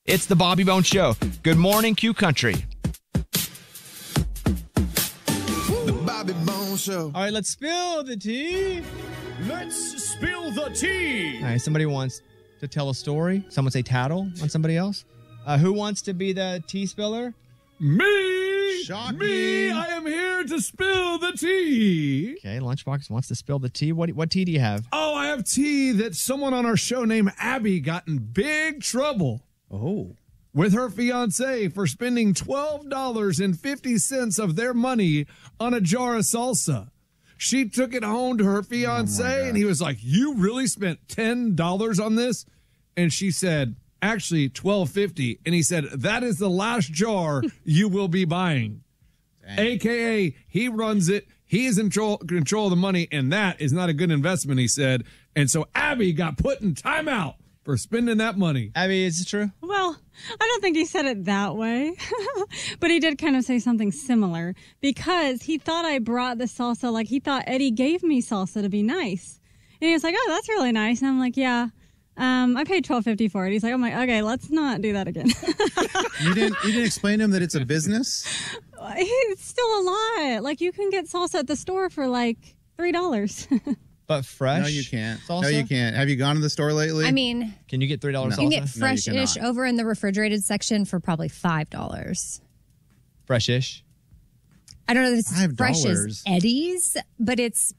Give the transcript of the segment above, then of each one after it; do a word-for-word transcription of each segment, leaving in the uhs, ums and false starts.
It's the Bobby Bones Show. Good morning, Q Country. The Bobby Bones Show. All right, let's spill the tea. Let's spill the tea. All right, somebody wants to tell a story. Someone say tattle on somebody else. Uh, who wants to be the tea spiller? Me. Shocking. Me. I am here to spill the tea. Okay, Lunchbox wants to spill the tea. What what tea do you have? Oh, I have tea that someone on our show named Abby got in big trouble. Oh. With her fiance for spending twelve dollars and fifty cents of their money on a jar of salsa. She took it home to her fiance, oh and he was like, "You really spent ten dollars on this?" And she said, "Actually, twelve fifty." And he said, "That is the last jar you will be buying." Dang. A K A, he runs it. He is in control, control of the money, and that is not a good investment, he said. And so Abby got put in timeout for spending that money. Abby, is it true? Well, I don't think he said it that way, but he did kind of say something similar because he thought I brought the salsa, like he thought Eddie gave me salsa to be nice. And he was like, "Oh, that's really nice." And I'm like, "Yeah, um, I paid twelve fifty for it." He's like, "I'm like, okay, let's not do that again." You didn't you didn't explain to him that it's a business? It's still a lot. Like you can get salsa at the store for like three dollars. But fresh? No, you can't. Salsa? No, you can't. Have you gone to the store lately? I mean, Can you get three dollars No. you salsa? can get No, you fresh-ish cannot. over in the refrigerated section for probably five dollars. Fresh-ish? I don't know if it's Five fresh as dollars? Eddie's, but it's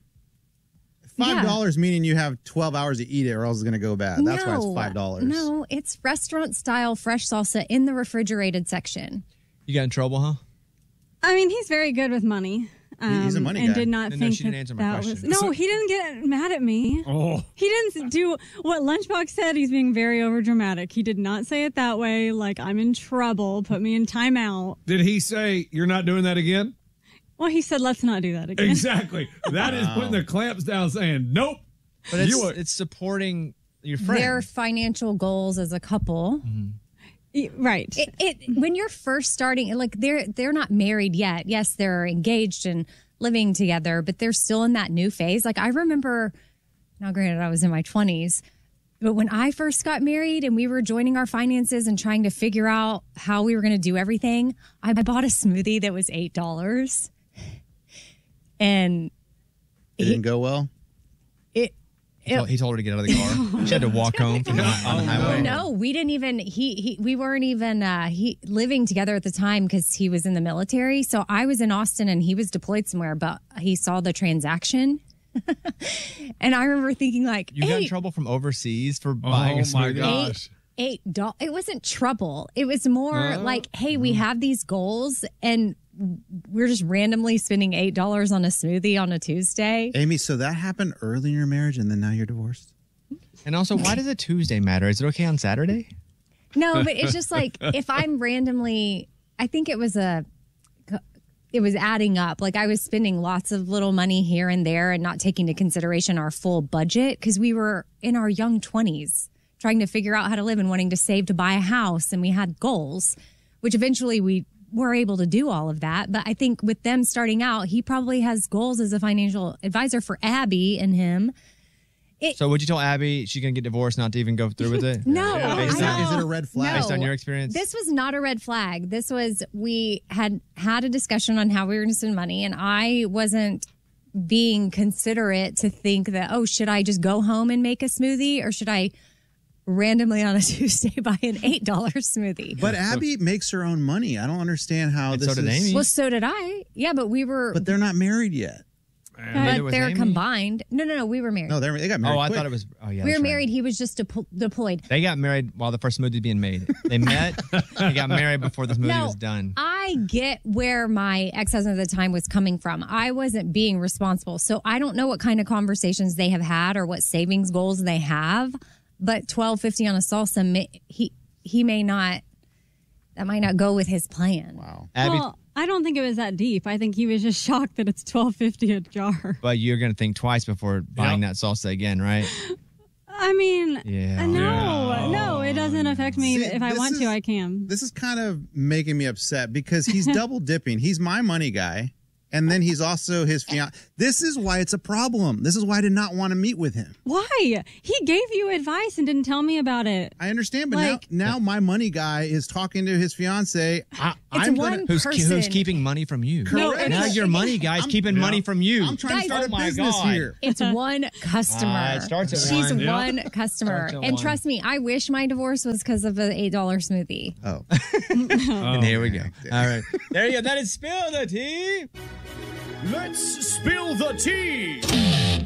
Five dollars meaning you have twelve hours to eat it or else it's gonna go bad. That's why it's no, five dollars. No, it's restaurant-style fresh salsa in the refrigerated section. You got in trouble, huh? I mean, he's very good with money. Um, He's a money and guy. did not No, no, think she didn't that, answer my that question. was. No, So- he didn't get mad at me. Oh. He didn't do what Lunchbox said. He's being very overdramatic. He did not say it that way. Like, I'm in trouble. Put me in timeout. Did he say, "You're not doing that again"? Well, he said, let's not do that again. Exactly. That is putting the clamps down saying, "Nope." But it's, You are- it's supporting your friend. Their financial goals as a couple. Y- Right. It, it when you're first starting, like they're they're not married yet. Yes, they're engaged and living together, but they're still in that new phase. Like I remember, now granted, I was in my twenties, but when I first got married and we were joining our finances and trying to figure out how we were going to do everything, I bought a smoothie that was eight dollars, and It didn't go well. it. He told, he told her to get out of the car. She had to walk home from the, on the highway. No, we didn't even. He, he we weren't even uh, he living together at the time because he was in the military. So I was in Austin and he was deployed somewhere. But he saw the transaction, and I remember thinking like, You got in eight, trouble from overseas for buying a Oh, my smoothie? gosh. eight dollars. It wasn't trouble. It was more Uh, like, hey, we have these goals and we're just randomly spending eight dollars on a smoothie on a Tuesday. Amy, so that happened early in your marriage and then now you're divorced? And also, why does a Tuesday matter? Is it okay on Saturday? No, but it's just like if I'm randomly, I think it was a, it was adding up. Like I was spending lots of little money here and there and not taking into consideration our full budget because we were in our young twenties trying to figure out how to live and wanting to save to buy a house. And we had goals, which eventually we were able to do all of that. But I think with them starting out, he probably has goals as a financial advisor for Abby and him. So would you tell Abby she's going to get divorced not to even go through with it? No, Yeah. Based Is, on- it, is it a red flag? Based on your experience? This was not a red flag. This was, we had had a discussion on how we were going to spend money, and I wasn't being considerate to think that, oh, should I just go home and make a smoothie, or should I randomly on a Tuesday buy an eight dollar smoothie? But Abby makes her own money. I don't understand how And this so did is. Amy. Well, so did I. Yeah, but we were, But they're not married yet. Neither but was they're Amy. combined. No, no, no, we were married. No, they're, they got married Oh, I quick. thought it was. Oh, yeah. we that's were right. married. He was just depo- deployed. They got married while the first smoothie was being made. They met. They got married before the smoothie No, was done. I get where my ex-husband at the time was coming from. I wasn't being responsible. So I don't know what kind of conversations they have had or what savings goals they have, but twelve fifty on a salsa, may, he he may not, that might not go with his plan. Wow. Abby, Well, I don't think it was that deep. I think he was just shocked that it's twelve fifty a jar. but you're going to think twice before buying that salsa again, right? I mean, Yeah. uh, no, no, it doesn't affect me. See, if I this want is- to, I can. This is kind of making me upset because he's double dipping. He's my money guy. And then he's also his fiance. This is why it's a problem. This is why I did not want to meet with him. Why? He gave you advice and didn't tell me about it. I understand, but Like- now, now my money guy is talking to his fiance. I, It's I'm one gonna, Who's, person. who's keeping money from you? No, And now it's- your money guy's I'm- keeping yeah. money from you. I'm trying Guys, to start oh a my business God. here. It's one customer. Ah, it starts at She's one. one customer. Starts at And one. trust me, I wish my divorce was because of an eight dollar smoothie. Oh, And here we go. All right. There you go. That is Spill the Tea. Let's spill the tea.